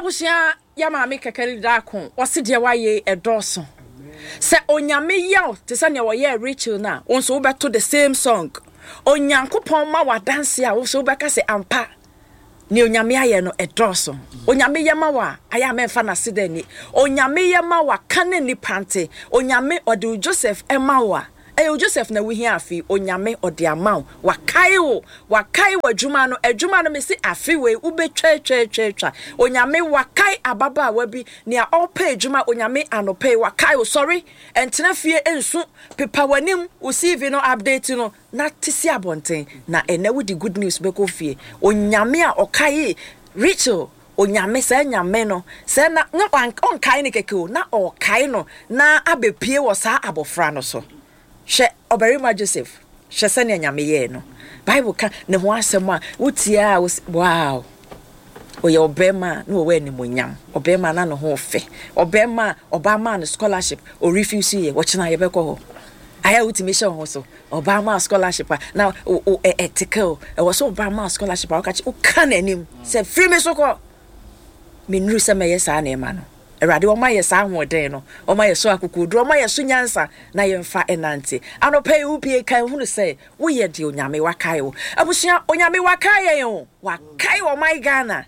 abusia ya maame kekere da kon wose de waye edoso se onyame yaw te se ne woye Rachel na wonso wo beto the same song onyankopon ma wa dance a wo so beka se ampa ni onyame aye no edoso onyame yema wa aya memfa na sede ni onyame yema wa kane ni pante onyame ode Joseph emawa ayo Joseph na we here afi onyame ode amaw wakai adwuma no me si afi we ubetwa onyame wakai ababa wabi ne a opa adwuma onyame anope wakai sorry entena fie ensu pepa wanim o CV no update no na tisi abonten na ene with the good news beko fie onyame a okai Rachel onyame se nyame no se na on kai ne keke na o kai no na abepie wo sa abofra no so she obarima Joseph she se ne nyame ye no Bible ka ne ho asem a wutia wow oye obema no we ni monyam obema na no ho fe obema obama no scholarship o refuse ye wo china ye beko ho aya utimi she ho so obama scholarship na ethical e wo so obama scholarship a ka chi o kan anim se free me so ko me nru se me yes a na ema no erade o ma yes a hoden no o ma yes so akukudu o ma yes so nyansa na ye mfa enante anope upie kan hunu se wo ye de onyame wakai wo abusia onyame wakai ye wo wakai wo my Ghana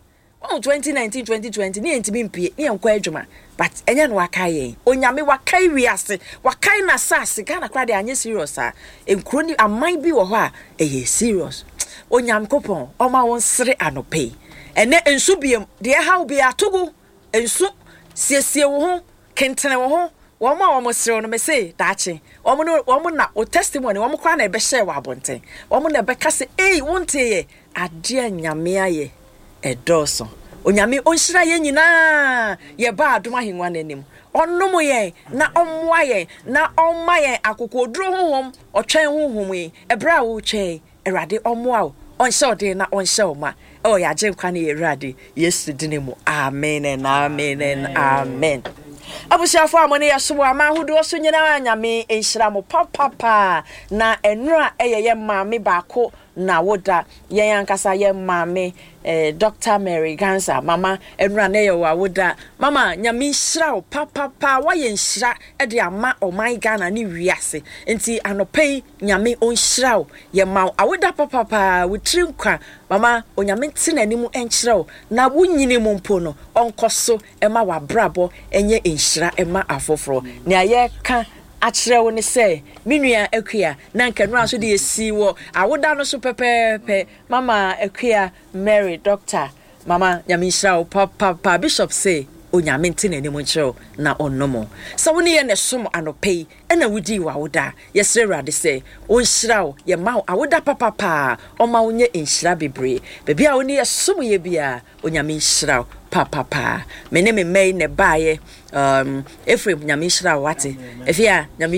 2019 2020 ni entimi mpie ni enkwa adwuma but enya no wakai ye onyame wakai wiase wakai na sase Ghana kra de anye serious a enkro ni aman bi wo ho a eye serious onyam kopon o ma won sere anope ene ensu biem de ha bi atogo ensu siesie wo ho kentene wo ho wo ma sere no me say daache wo na o testimony wo kra na ebe share wa abonten wo na ebe ka se wonte ye ade anyame aye edoso onyame onhira ye nyina ye ba adom ahenwa nanim onnom ye na omwa ye na omma ye akokoduro honhom otwen honhom yi ebra wo twen erade omwa onhye ode na onhye oma oh ya jenkwa na erade yesu dinemu amen and amen and amen abusiafo amone yeso ama hudo so nyina anyame enhira mo papa na enura eyeye maame baako na woda yen ankasa ye maame Dr. Mary Gansa mama enura na ye wa woda mama nyame nhira papa wa ye nhira e de ama o my Ghana ni wiase enti anopai nyame onhira ye ma awoda papa wotri nkwa mama onyame ntinanimu enhira na wunyini mu mpo no onkoso e ma wa brabo enye nhira e ma afoforo ne aye ka achrewo ne se minua akua na nkanura so de esi wo awoda no so pepepe mama akua Mary Doctor mama nyamishra papa bishop say onyame ntene mu nchiro na onnomo so woni ye ne som anopei ena wudi wa woda yesre rade say onhira ye ma awoda papa o ma onye enhira bebre bebi a woni ye som ye bia onyame nhira papa mene me mei ne baye Ephraim nyame nhira wate efia nyame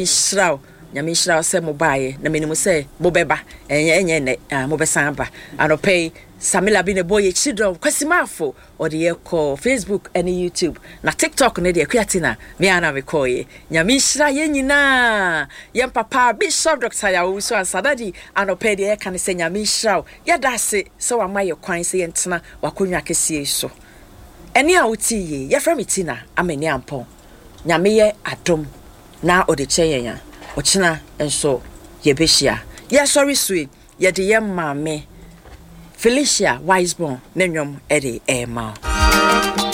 nhira se mo baye na menimu se mo beba enye ne mo besan ba anopei Samila bi ne boy children kwasimafo or the call Facebook and YouTube na TikTok ne de kwatina me ana me call ye nyame nhira ye nyina ye papa Bishop Dr. Yawo so ansadadi anope de kan se nyame nhira ye dase so wa maye kwan se ye ntena wakonwa kesie so eni a wuti ye ye fra metina amani ampon nyame ye adom na ode cheyen ochina enso ye behia ye sorry sweet ye de ye maame Felicia Wiseborn Nenyom Eddie Emma.